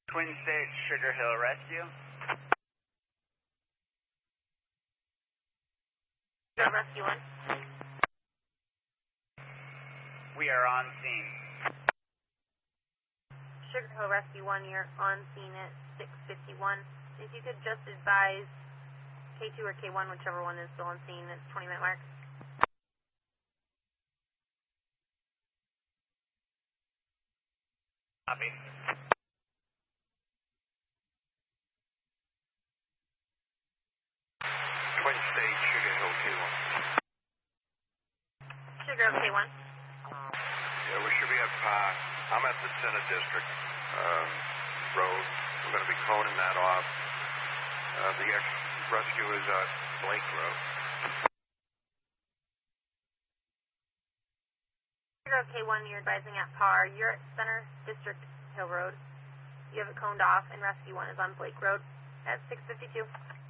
Twin State Sugar Hill Rescue. Rescue 1. We are on scene. Sugar Hill Rescue 1, you're on scene at 6:51. If you could just advise K2 or K1, whichever one is still on scene, at 20-minute mark. Copy. Twin State, Sugar Hill K1. Sugar Hill K1. Yeah, we should be at, I'm at the Center District Road. We're going to be coning that off. The rescue is at Blake Road. Sugar Hill K1, you're advising at par. You're at Center District Hill Road. You have it coned off, and Rescue 1 is on Blake Road at 6:52.